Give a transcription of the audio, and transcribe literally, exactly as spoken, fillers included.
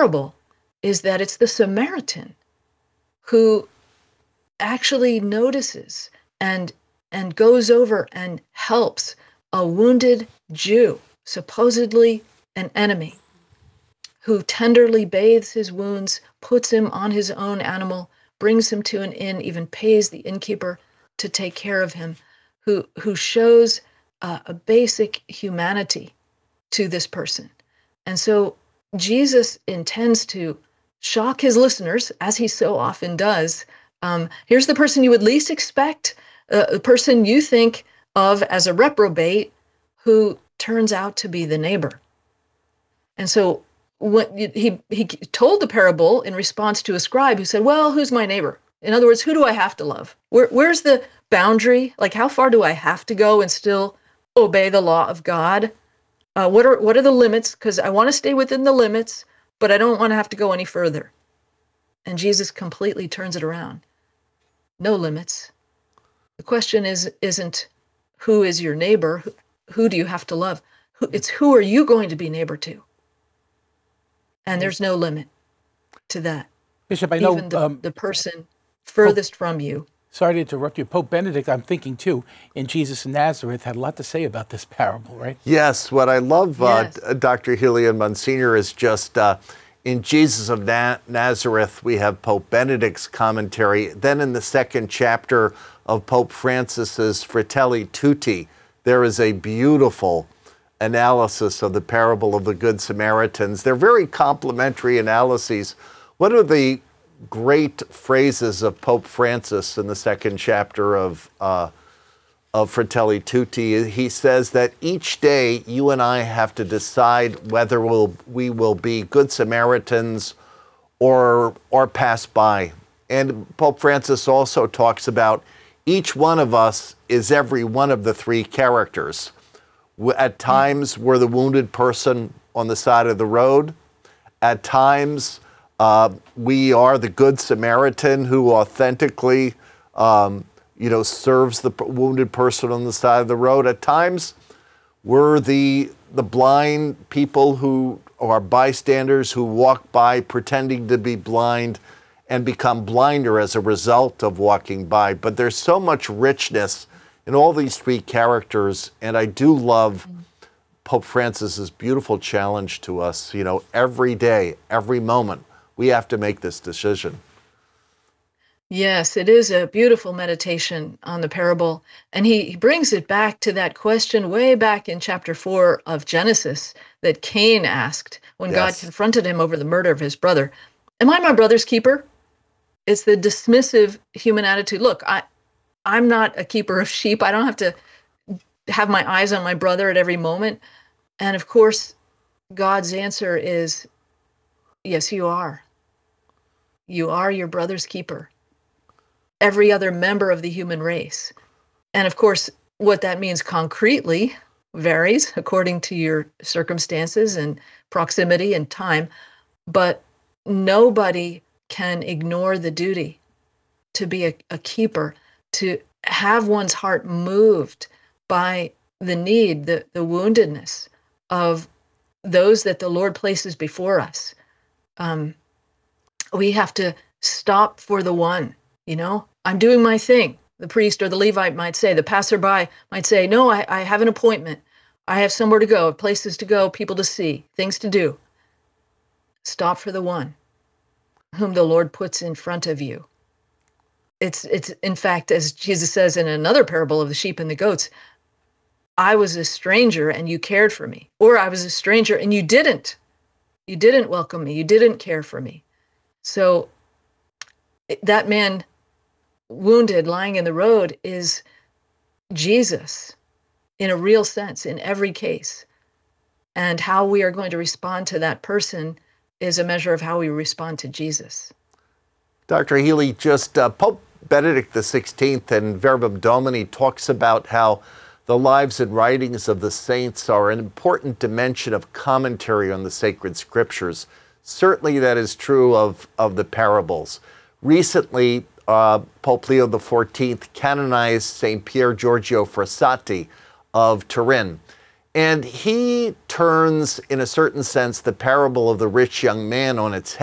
parable is that it's the Samaritan who actually notices and and goes over and helps a wounded Jew, supposedly an enemy, who tenderly bathes his wounds, puts him on his own animal, brings him to an inn, even pays the innkeeper to take care of him, who, who shows uh, a basic humanity to this person. And so Jesus intends to shock his listeners, as he so often does. Um, here's the person you would least expect, uh, the person you think of as a reprobate, who turns out to be the neighbor. And so when he, he told the parable in response to a scribe who said, well, who's my neighbor? In other words, who do I have to love? Where, where's the boundary? Like, how far do I have to go and still obey the law of God? Uh, what are what are the limits? Because I want to stay within the limits, but I don't want to have to go any further. And Jesus completely turns it around. No limits. The question is, isn't who is your neighbor? Who, who do you have to love? Who, it's who are you going to be neighbor to? And there's no limit to that. Bishop, I know Even the, um, the person furthest Pope, from you. Sorry to interrupt you. Pope Benedict, I'm thinking too, in Jesus of Nazareth, had a lot to say about this parable, right? Yes. What I love, yes. uh, Doctor Healy and Monsignor, is just uh, in Jesus of Na- Nazareth, we have Pope Benedict's commentary. Then in the second chapter of Pope Francis's Fratelli Tutti, there is a beautiful analysis of the parable of the Good Samaritans. They're very complementary analyses. One of the great phrases of Pope Francis in the second chapter of, uh, of Fratelli Tutti, he says that each day you and I have to decide whether we'll, we will be Good Samaritans or, or pass by. And Pope Francis also talks about each one of us is every one of the three characters. At times, we're the wounded person on the side of the road. At times, uh, we are the Good Samaritan who authentically, um, you know, serves the wounded person on the side of the road. At times, we're the the blind people who are bystanders who walk by pretending to be blind and become blinder as a result of walking by. But there's so much richness in all these three characters, and I do love Pope Francis's beautiful challenge to us. You know, every day, every moment, we have to make this decision. Yes, it is a beautiful meditation on the parable, and he, he brings it back to that question way back in chapter four of Genesis that Cain asked when Yes. God confronted him over the murder of his brother. Am I my brother's keeper? It's the dismissive human attitude. Look, I, I'm not a keeper of sheep. I don't have to have my eyes on my brother at every moment. And of course, God's answer is, yes, you are. You are your brother's keeper. Every other member of the human race. And of course, what that means concretely varies according to your circumstances and proximity and time. But nobody can ignore the duty to be a, a keeper, to have one's heart moved by the need, the, the woundedness of those that the Lord places before us. Um, we have to stop for the one, you know, I'm doing my thing. The priest or the Levite might say, the passerby might say, no, I, I have an appointment. I have somewhere to go, places to go, people to see, things to do. Stop for the one whom the Lord puts in front of you. It's, it's in fact, as Jesus says in another parable of the sheep and the goats, I was a stranger and you cared for me. Or I was a stranger and you didn't. You didn't welcome me. You didn't care for me. So that man wounded lying in the road is Jesus in a real sense in every case. And how we are going to respond to that person is a measure of how we respond to Jesus. Doctor Healy, just uh, Pope Benedict the sixteenth in Verbum Domini talks about how the lives and writings of the saints are an important dimension of commentary on the sacred scriptures. Certainly that is true of, of the parables. Recently, uh, Pope Leo the fourteenth canonized Saint Pier Giorgio Frassati of Turin. And he turns, in a certain sense, the parable of the rich young man on its head.